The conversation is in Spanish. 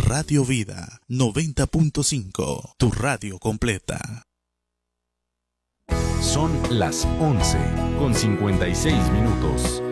Radio Vida 90.5, tu radio completa. Son las 11:56.